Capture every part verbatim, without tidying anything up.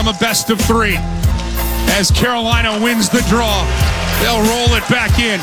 A best of three as Carolina wins the draw. They'll roll it back in.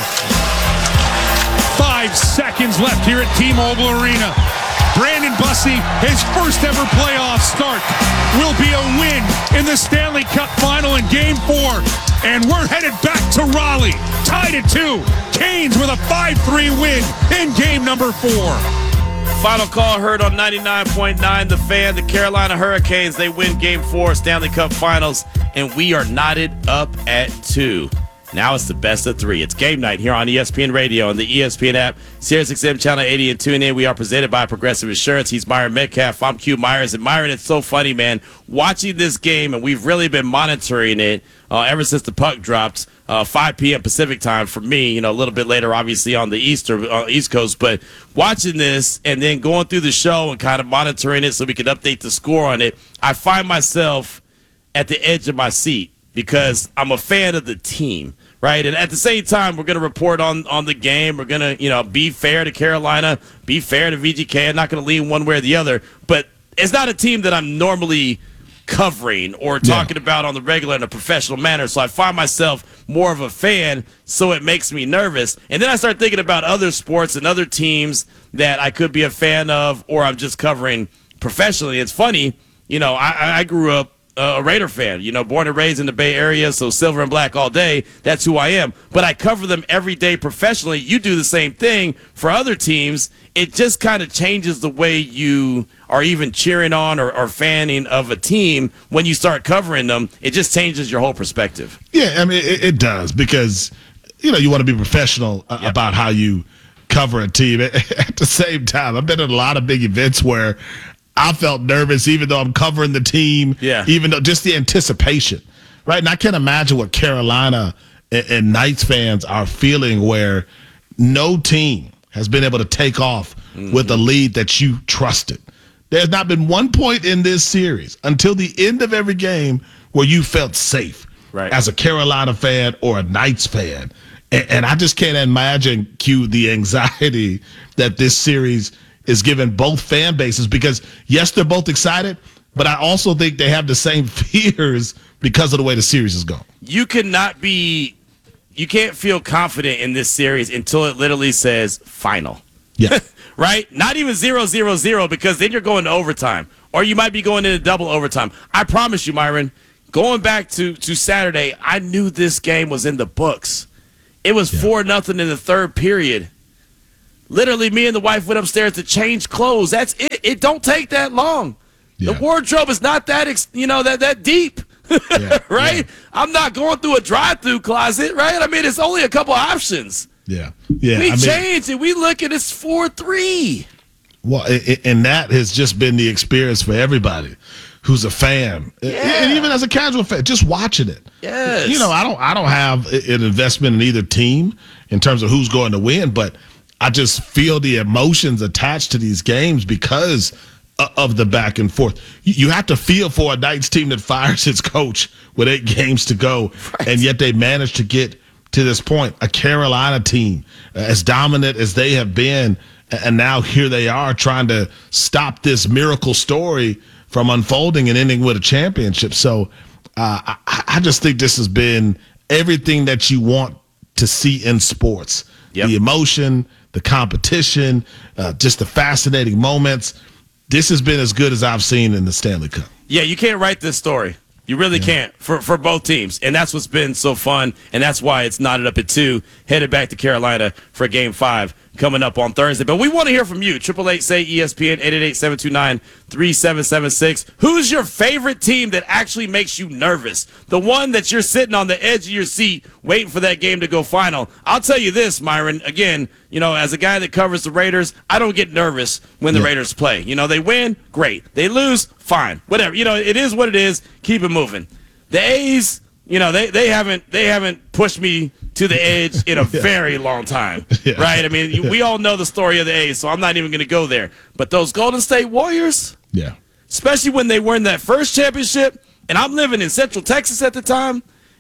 Five seconds left here at T-Mobile Arena. Brandon Bussey, his first ever playoff start, will be a win in the Stanley Cup Final in Game four. And we're headed back to Raleigh, tied at two. Canes with a five three win in game number four. Final call heard on ninety-nine point nine The Fan. The Carolina Hurricanes, they win Game four Stanley Cup Finals, and we are knotted up at two. Now it's the best of three. It's game night here on E S P N Radio and the E S P N app, Sirius X M Channel eighty, and tune in. We are presented by Progressive Insurance. He's Myron Metcalf. I'm Q Myers. And Myron, it's so funny, man, watching this game, and we've really been monitoring it uh, ever since the puck dropped. Uh, five p.m. Pacific time for me, you know, a little bit later, obviously, on the Easter, uh, East Coast. But watching this and then going through the show and kind of monitoring it so we can update the score on it, I find myself at the edge of my seat because I'm a fan of the team, right? And at the same time, we're going to report on, on the game. We're going to, you know, be fair to Carolina, be fair to V G K. I'm not going to lean one way or the other. But it's not a team that I'm normally covering or talking yeah. about on the regular in a professional manner. So I find myself more of a fan, so it makes me nervous. And then I start thinking about other sports and other teams that I could be a fan of or I'm just covering professionally. It's funny, you know, I, I grew up a Raider fan, you know, born and raised in the Bay Area, so silver and black all day. That's who I am. But I cover them every day professionally. You do the same thing for other teams. It just kind of changes the way you are even cheering on or, or fanning of a team when you start covering them. It just changes your whole perspective. Yeah, I mean, it, it does because, you know, you want to be professional uh, yep. about how you cover a team. At the same time, I've been at a lot of big events where I felt nervous even though I'm covering the team, yeah. even though just the anticipation, right? And I can't imagine what Carolina and, and Knights fans are feeling where no team has been able to take off mm-hmm. with a lead that you trusted. There's not been one point in this series until the end of every game where you felt safe right. as a Carolina fan or a Knights fan. And, and I just can't imagine, Q, the anxiety that this series is given both fan bases because, yes, they're both excited, but I also think they have the same fears because of the way the series is going. You cannot be – you can't feel confident in this series until it literally says final. Yeah. Right? Not even zero zero zero because then you're going to overtime or you might be going into double overtime. I promise you, Myron, going back to, to Saturday, I knew this game was in the books. It was yeah. four nothing in the third period. Literally, me and the wife went upstairs to change clothes. That's it. It don't take that long. Yeah. The wardrobe is not that, ex- you know, that that deep, yeah. right? Yeah. I'm not going through a drive-through closet, right? I mean, it's only a couple options. Yeah, yeah. We I mean, changed it. We look at it's four three. Well, it, and that has just been the experience for everybody who's a fan, yeah. and even as a casual fan, just watching it. Yes. You know, I don't, I don't have an investment in either team in terms of who's going to win, but I just feel the emotions attached to these games because of the back and forth. You have to feel for a Knights team that fires its coach with eight games to go, right. and yet they managed to get to this point. A Carolina team, as dominant as they have been, and now here they are trying to stop this miracle story from unfolding and ending with a championship. So uh, I, I just think this has been everything that you want to see in sports. Yep. The emotion, the competition, uh, just the fascinating moments. This has been as good as I've seen in the Stanley Cup. Yeah, you can't write this story. You really yeah. can't for, for both teams. And that's what's been so fun, and that's why it's knotted up at two, headed back to Carolina for Game five coming up on Thursday. But we want to hear from you. eight eight eight, say E S P N, eight eight eight, seven two nine, three seven seven six. Who's your favorite team that actually makes you nervous? The one that you're sitting on the edge of your seat waiting for that game to go final. I'll tell you this, Myron, again, you know, as a guy that covers the Raiders, I don't get nervous when the yeah. Raiders play. You know, they win, great. They lose, fine. Whatever. You know, it is what it is. Keep it moving. The A's, you know, they, they haven't they haven't pushed me to the edge in a yeah. very long time, yeah. right? I mean, yeah. we all know the story of the A's, so I'm not even going to go there. But those Golden State Warriors, yeah, especially when they won that first championship, and I'm living in Central Texas at the time,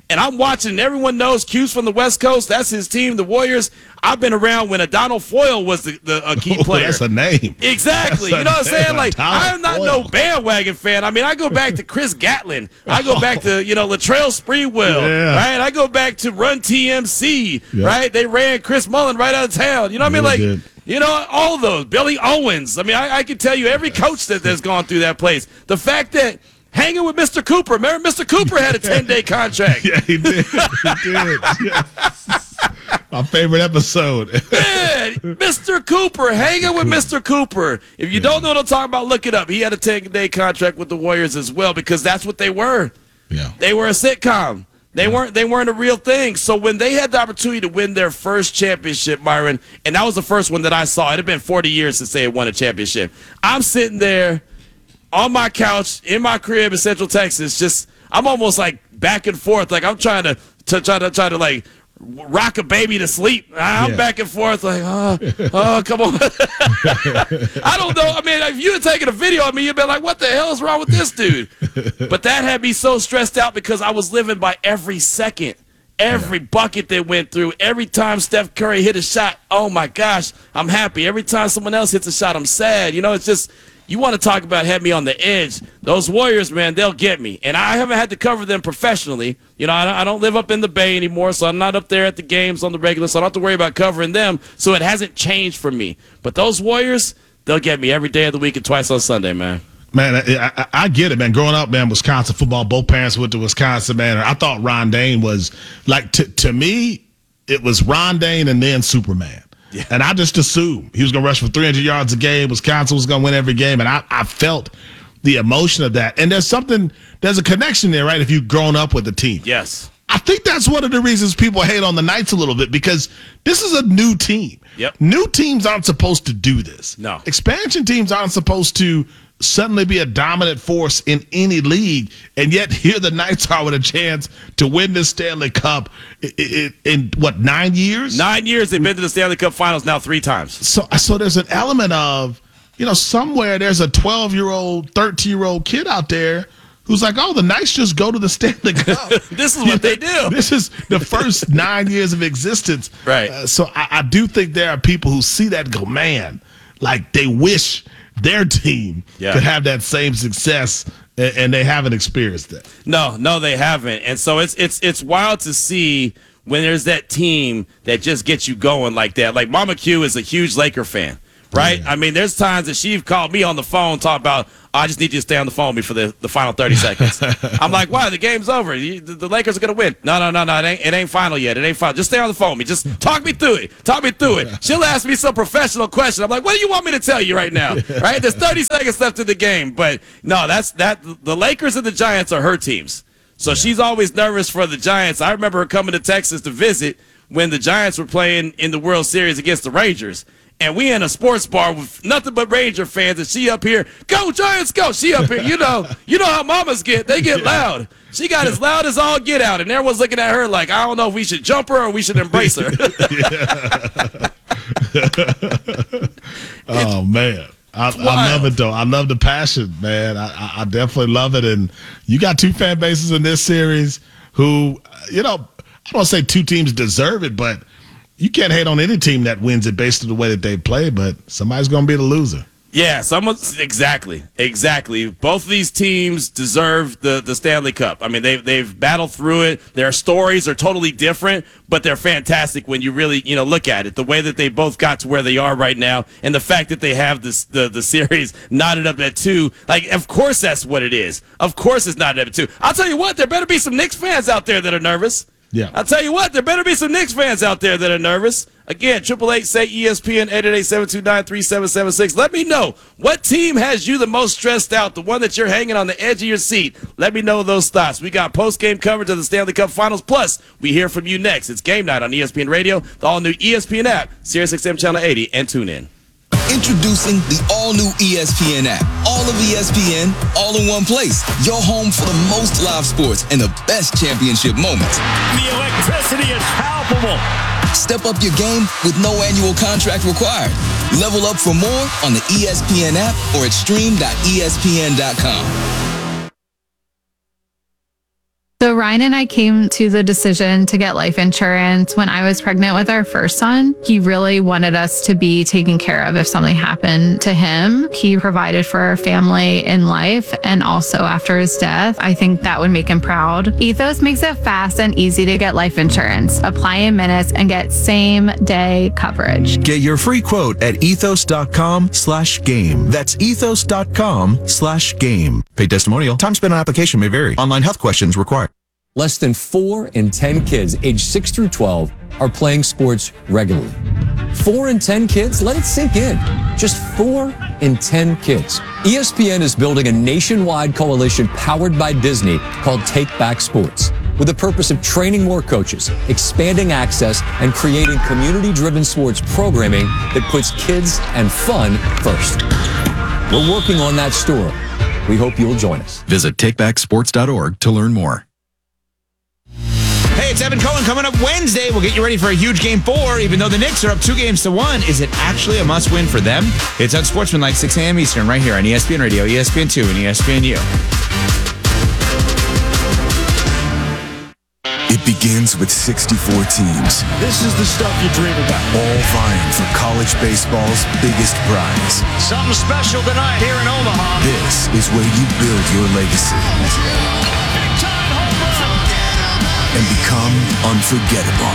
And I'm watching, everyone knows Q's from the West Coast. That's his team, the Warriors. I've been around when Adonal Foyle was the, the a key player. Oh, that's a name. Exactly. That's you know what I'm saying? name. Like, Adonal I'm not Foyle. no bandwagon fan. I mean, I go back to Chris Gatlin. I go back to, you know, Latrell Sprewell. Yeah. Right? I go back to Run T M C. Yeah. Right? They ran Chris Mullen right out of town. You know what I mean? Really Like, did. you know, all of those. Billy Owens. I mean, I, I can tell you every coach that has gone through that place. The fact that hanging with Mister Cooper. Remember, Mister Cooper had a ten-day contract. Yeah, he did. He did. Yes. My favorite episode. Man, Mister Cooper, hanging with Mister Cooper. If you don't know what I'm talking about, look it up. He had a ten-day contract with the Warriors as well because that's what they were. Yeah. They were a sitcom. They yeah. weren't. They weren't a real thing. So when they had the opportunity to win their first championship, Myron, and that was the first one that I saw. It had been forty years since they had won a championship. I'm sitting there on my couch in my crib in Central Texas. Just I'm almost like back and forth. Like I'm trying to, to try to try to like rock a baby to sleep. I'm yeah. back and forth like, oh, oh, come on. I don't know. I mean, if you had taken a video of me, you'd been like, what the hell is wrong with this dude? But that had me so stressed out because I was living by every second, every yeah. bucket that went through. Every time Steph Curry hit a shot, oh, my gosh, I'm happy. Every time someone else hits a shot, I'm sad. You know, it's just – you want to talk about had me on the edge. Those Warriors, man, they'll get me. And I haven't had to cover them professionally. You know, I don't live up in the Bay anymore, so I'm not up there at the games on the regular, so I don't have to worry about covering them. So it hasn't changed for me. But those Warriors, they'll get me every day of the week and twice on Sunday, man. Man, I, I, I get it, man. Growing up, man, Wisconsin football, both parents went to Wisconsin, man. I thought Ron Dane was, like, t- to me, it was Ron Dane and then Superman. Yeah. And I just assumed he was going to rush for three hundred yards a game. Wisconsin was going to win every game. And I, I felt the emotion of that. And there's something, there's a connection there, right, if you've grown up with the team. Yes. I think that's one of the reasons people hate on the Knights a little bit because this is a new team. Yep. New teams aren't supposed to do this. No. Expansion teams aren't supposed to suddenly be a dominant force in any league, and yet here the Knights are with a chance to win this Stanley Cup in, in, in what, nine years? Nine years. They've been to the Stanley Cup Finals now three times. So, so there's an element of, you know, somewhere there's a twelve-year-old, thirteen-year-old kid out there who's like, oh, the Knights just go to the Stanley Cup. This is what they do. This is the first nine years of existence. Right. Uh, so I, I do think there are people who see that and go, man, like they wish their team yeah. could have that same success, and, and they haven't experienced that. No, no, they haven't. And so it's it's it's wild to see when there's that team that just gets you going like that. Like Mama Q is a huge Laker fan, right? Yeah. I mean, there's times that she's called me on the phone talking about, oh, I just need you to stay on the phone with me for the, the final thirty seconds. I'm like, why? The game's over. You, the, the Lakers are going to win. No, no, no, no. It ain't, it ain't final yet. It ain't final. Just stay on the phone with me. Just talk me through it. Talk me through it. She'll ask me some professional question. I'm like, what do you want me to tell you right now? Right? There's thirty seconds left in the game. But no, that's that. The Lakers and the Giants are her teams. So yeah. she's always nervous for the Giants. I remember her coming to Texas to visit when the Giants were playing in the World Series against the Rangers. And we in a sports bar with nothing but Ranger fans, and she up here, go Giants, go! She up here, you know, you know how mamas get, they get loud. She got as loud as all get out, and everyone's looking at her like, I don't know if we should jump her or we should embrace her. Oh man, I, I love it though. I love the passion, man. I, I definitely love it, and you got two fan bases in this series who, you know, I don't say two teams deserve it, but you can't hate on any team that wins it based on the way that they play, but somebody's going to be the loser. Yeah, someone's exactly, exactly. Both of these teams deserve the, the Stanley Cup. I mean, they've they've battled through it. Their stories are totally different, but they're fantastic when you really you know look at it. The way that they both got to where they are right now, and the fact that they have this the the series knotted up at two. Like, of course that's what it is. Of course it's knotted up at two. I'll tell you what, there better be some Knicks fans out there that are nervous. Yeah. I'll tell you what, there better be some Knicks fans out there that are nervous. Again, triple eight say E S P N, eight eight eight, seven two nine, three seven seven six. Let me know, what team has you the most stressed out, the one that you're hanging on the edge of your seat? Let me know those thoughts. We got post-game coverage of the Stanley Cup Finals, plus we hear from you next. It's Game Night on E S P N Radio, the all-new E S P N app, Sirius X M Channel eighty, and tune in. Introducing the all-new E S P N app. All of E S P N, all in one place. Your home for the most live sports and the best championship moments. The electricity is palpable. Step up your game with no annual contract required. Level up for more on the E S P N app or at stream dot E S P N dot com. So Ryan and I came to the decision to get life insurance when I was pregnant with our first son. He really wanted us to be taken care of if something happened to him. He provided for our family in life and also after his death. I think that would make him proud. Ethos makes it fast and easy to get life insurance. Apply in minutes and get same day coverage. Get your free quote at ethos.com slash game. That's ethos.com slash game. Paid testimonial. Time spent on application may vary. Online health questions required. Less than four in ten kids aged six through twelve are playing sports regularly. Four in ten kids? Let it sink in. Just four in ten kids. E S P N is building a nationwide coalition powered by Disney called Take Back Sports, with the purpose of training more coaches, expanding access, and creating community-driven sports programming that puts kids and fun first. We're working on that story. We hope you'll join us. Visit take back sports dot org to learn more. Hey, it's Evan Cohen coming up Wednesday. We'll get you ready for a huge game four. Even though the Knicks are up two games to one, is it actually a must-win for them? It's on Sportsmanlike, six a.m. Eastern, right here on E S P N Radio, E S P N two, and E S P N U. It begins with sixty-four teams. This is the stuff you dream about. All vying for college baseball's biggest prize. Something special tonight here in Omaha. This is where you build your legacy. Big time home run. And become unforgettable.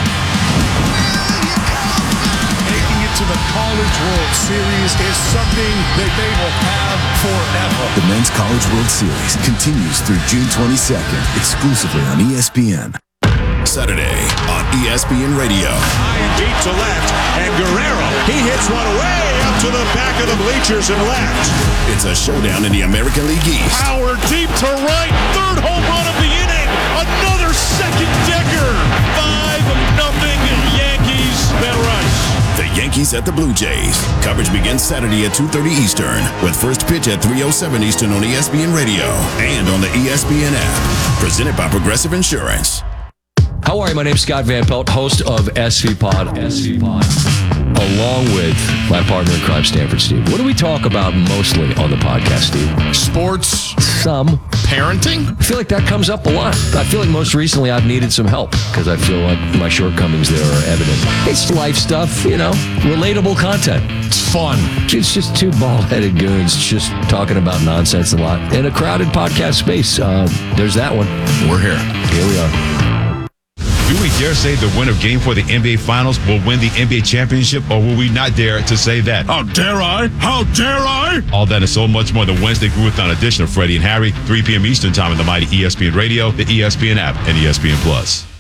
Making it to the College World Series is something that they will have forever. The Men's College World Series continues through June twenty-second, exclusively on E S P N. Saturday on E S P N Radio. High and deep to left, and Guerrero, he hits one way up to the back of the bleachers and left. It's a showdown in the American League East. Power deep to right. Third home run of the inning. Another second decker. Five nothing Yankees. Ben Rush. The Yankees at the Blue Jays. Coverage begins Saturday at two thirty Eastern, with first pitch at three oh seven Eastern on E S P N Radio and on the E S P N app. Presented by Progressive Insurance. How are you? My name's Scott Van Pelt, host of S V Pod, S V Pod, along with my partner in crime, Stanford Steve. What do we talk about mostly on the podcast, Steve? Sports, Some. parenting. I feel like that comes up a lot. I feel like most recently I've needed some help because I feel like my shortcomings there are evident. It's life stuff, you know, relatable content. It's fun. It's just two bald-headed goons just talking about nonsense a lot in a crowded podcast space. Uh, there's that one. We're here. Here we are. Do we dare say the winner of Game four of the N B A Finals will win the N B A championship, or will we not dare to say that? How dare I? How dare I? All that and so much more the Wednesday Groove-a-thon edition of Freddie and Harry, three p.m. Eastern Time on the mighty E S P N Radio, the E S P N app, and E S P N Plus.